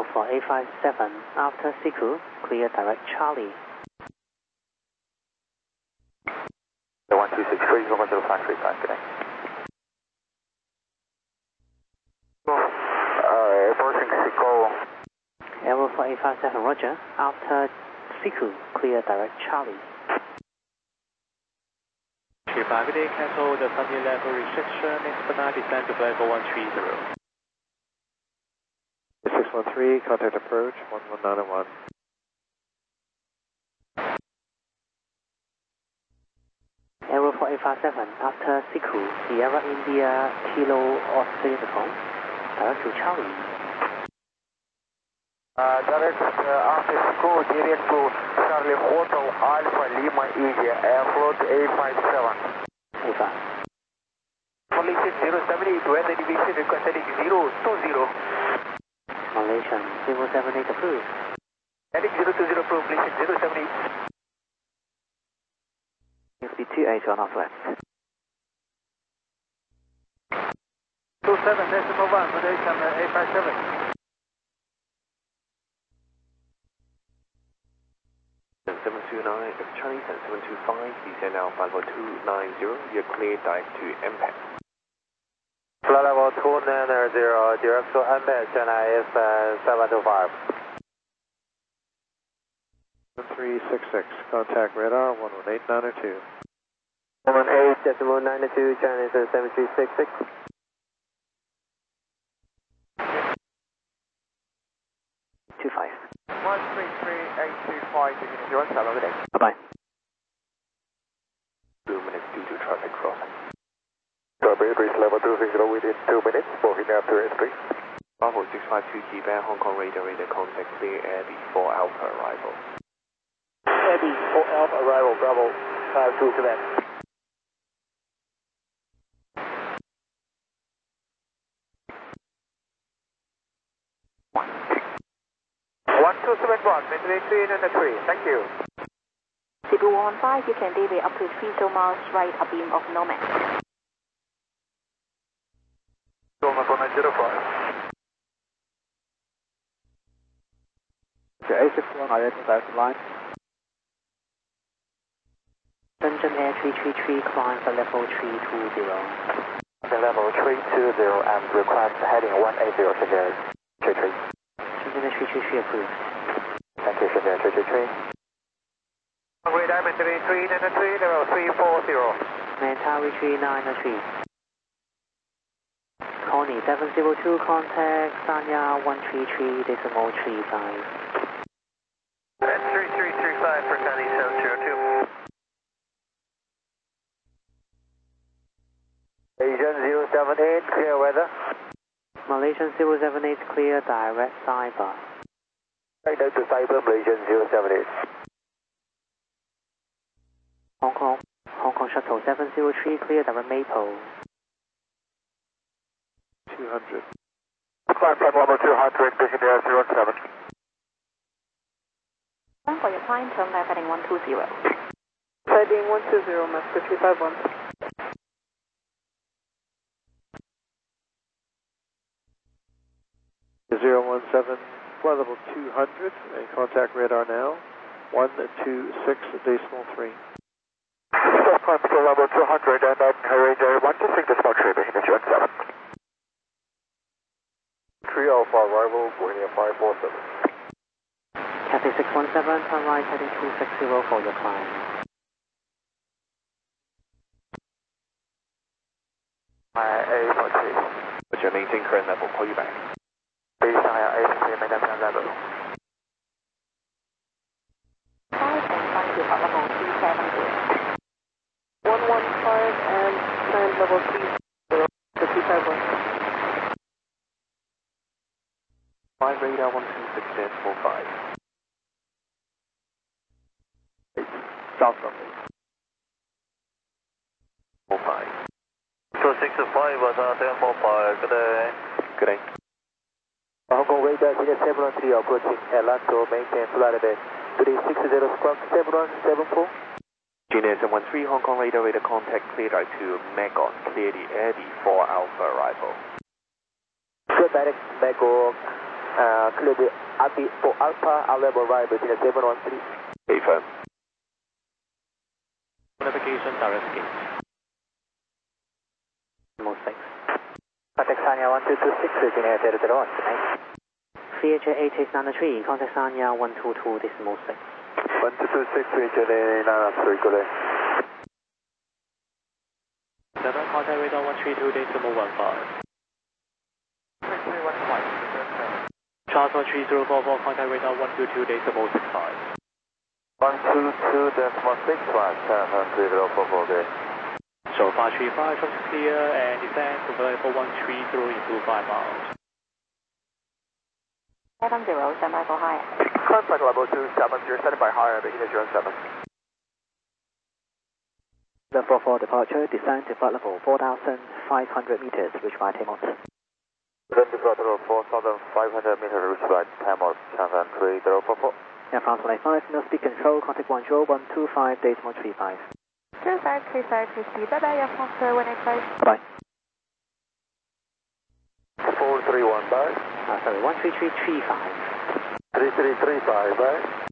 for 857 after Siku, clear direct Charlie. 1263, 10535, good day. Approaching Siku. Aero for 857, roger. After Siku, clear direct Charlie. Good day, cancel the Sunday level restriction, expedite descent to level 130. 613, contact approach, 11901. Aero for 857 after Siku, Sierra India Kilo Oscar Uniform, direct to Charlie. Direct after Siku, direct to Charlie Hotel Alpha Lima India, airfloat 857. 85. Malaysian 078, weather division requested 020. Malaysian 078 approved. Heading 020 approved, Malaysian 078. 52 on northwest. 27.1, Malaysian 857. Chinese at 725, descend Alpha level 290, you're cleared direct to MPEG. Flight level 290, direct to MPEG, China is 725. 1366, contact radar 118.902. 118.902, China is 7366. 25. 133825, beginning 07, good day. Bye-bye. 2 minutes due to traffic crossing. Strawberry Breeze level 260 within 2 minutes, moving after S3. Bravo 652, Quebec, Hong Kong radar contact clear air before Alpha arrival. Eddie for Alpha arrival, Bravo 52 Quebec. One two seven one, between 3 and 3. Thank you. Cebu 115, you can deviate up to 3 miles right abeam of Nomad. Loma 1905. Okay, A61, I identify the line. Shenzhen Air 333, climb for level 320. The level 320 and request heading 180, Shenzhen 33. Shenzhen Air 333 approved. Thank you, Shenzhen 333. Runway Diamond 33 and 3, level 340. Mentari 3903. Connie 702, contact Sanya 133.35. 3335 for Connie 702. Asian 078, clear weather. Malaysian 078, clear direct Cyber. Right down to Cyber, Malaysian 078. Hong Kong Shuttle 703, clear direct Maple. 200. Climb flight level 200, vision air 07. For your climb, turn left heading 120. Heading 120, Master 351. Zero 17, flight level 200, and contact radar now, 126.3. Climb to level 200 and then radar 126.3, vision air 07. 3 Alpha arrival, Bohemia 547. Cathay 617, turn right heading 260 for your climb. A43. But you maintain current level, call you back. Base Shanghai A43, maintain current level. 5 depart level 370. 115 and climb level 30, the 351. 5 radar 126.45. South runway. 45. 265 was tempo 5, good day. Good day. Hong Kong radar 713 approaching Atlanta, maintain flight level 360 squawk 774. Genius 13 Hong Kong radar contact clear direct to Megon, clear the air before Alpha arrival. Clear direct Megon Clear the RB for Alpha, our level right between 713. Affirm. Navigation direct gate. Mode 6. Contact Sanya 1226, Virginia 001, good night. VHA 8693, contact Sanya 122, this is Mode 6. 1226, Virginia 993, good night. 7, contact radar 132, decimal 15. 3315. Charles 13044, contact radar 122, decimal 65. 122 decimal 65, 73044, good. So 535, traffic clear and descend to level 130 into 5 miles. 70, stand by for higher. Contact level 270, standing by higher, beginning 07. The 44 departure, descend to flight level 4,500 meters, reach by Timot. Then departure level 4,500 meters, reached by Timot, 73044. Air France 185, no speed control, contact 10125, decimal 35. 2535, bye-bye, Air France 185. Bye-bye. 431, bye. Sorry, 13335. 3335, bye.